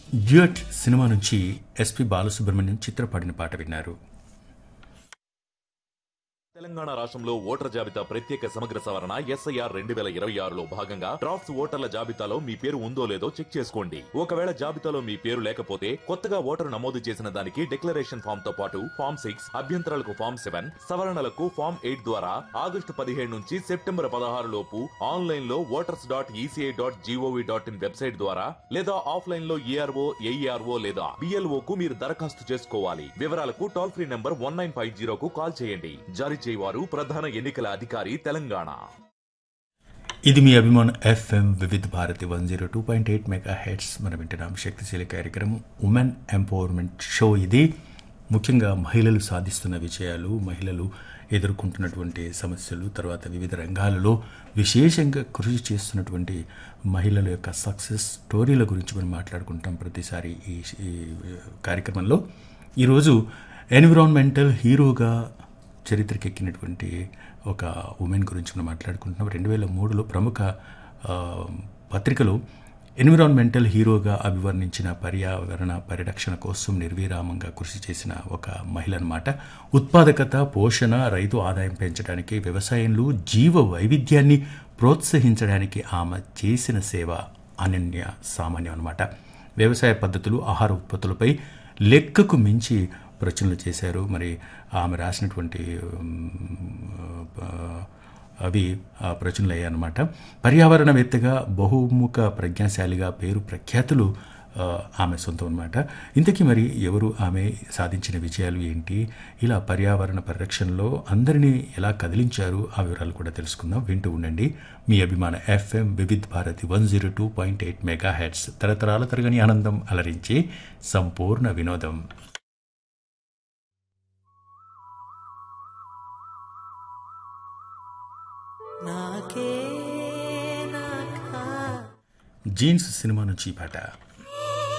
Duet cinema నుంచి SP Balasubrahmanyam చిత్ర పాడిన పాట విన్నారు. తెలంగాణ రాష్ట్రంలో ఓటర్ల జాబితా ప్రత్యేక సమగ్ర సవరణ SIR 2026లో భాగంగా డ్రాఫ్ట్స్ ఓటర్ల జాబితాలో మీ పేరు ఉందో లేదో చెక్ చేసుకోండి. ఒకవేళ జాబితాలో మీ పేరు లేకపోతే కొత్తగా ఓటరు నమోదు చేసిన దానికి డిక్లరేషన్ ఫామ్ తో పాటు ఫామ్ 6, అభ్యంతరాలకు ఫామ్ 7, సవరణలకు ఫామ్ 8 ద్వారా ఆగస్టు 17 నుంచి సెప్టెంబర్ 16 లోపు ఆన్లైన్ లో voters.eci.gov.in వెబ్సైట్ ద్వారా లేదా ఆఫ్లైన్ లో ERO, AERO లేదా BLO కు మీరు దరఖాస్తు చేసుకోవాలి. వివరాలకు టోల్ ఫ్రీ నంబర్ 1950 కు కాల్ చేయండి. జారీ చేయవారు ప్రధాన ఎన్నికల అధికారి తెలంగాణ. ఇది మీ అభిమాన్ FM వివిధ భారతి 102.8 మెగాహెర్ట్జ్. మనం వింటున్నాం శక్తిశీలి కార్యక్రమం ఉమెన్ ఎంపవర్మెంట్ షో. ఇది ముఖ్యంగా మహిళలు సాధిస్తున్న విజయాలు, మహిళలు ఎదుర్కొంటున్నటువంటి సమస్యలు, తర్వాత వివిధ రంగాలలో విశేషంగా కృషి చేస్తున్నటువంటి మహిళల యొక్క సక్సెస్ స్టోరీల గురించి మనం మాట్లాడుకుంటాం ప్రతిసారి ఈ కార్యక్రమంలో. ఈరోజు ఎన్విరాన్మెంటల్ హీరోగా చరిత్రకెక్కినటువంటి ఒక ఉమెన్ గురించి మనం మాట్లాడుకుంటున్నాం. 2003లో ప్రముఖ పత్రికలో ఎన్విరాన్మెంటల్ హీరోగా అభివర్ణించిన పర్యావరణ పరిరక్షణ కోసం నిర్విరామంగా కృషి చేసిన ఒక మహిళ అన్నమాట. ఉత్పాదకత, పోషణ, రైతు ఆదాయం పెంచడానికి, వ్యవసాయంలో జీవ వైవిధ్యాన్ని ప్రోత్సహించడానికి ఆమె చేసిన సేవ అనన్య సామాన్యం అన్నమాట. వ్యవసాయ పద్ధతులు, ఆహార ఉత్పత్తులపై లెక్కకు మించి ప్రచురణలు చేశారు. మరి ఆమె రాసినటువంటి అవి ప్రచురణలు అయ్యాయన్నమాట. పర్యావరణవేత్తగా, బహుముఖ ప్రజ్ఞాశాలిగా పేరు ప్రఖ్యాతులు ఆమె సొంతం అన్నమాట. ఇంతకీ మరి ఎవరు, ఆమె సాధించిన విజయాలు ఏంటి, ఇలా పర్యావరణ పరిరక్షణలో అందరినీ ఎలా కదిలించారు, ఆ వివరాలు కూడా తెలుసుకుందాం. వింటూ ఉండండి మీ అభిమాన FM వివిధ్ భారతి 102.8 మెగాహెర్ట్జ్. తరతరాల తరగని ఆనందం అలరించే సంపూర్ణ వినోదం. జీన్స్ సినిమా నుంచి పాట.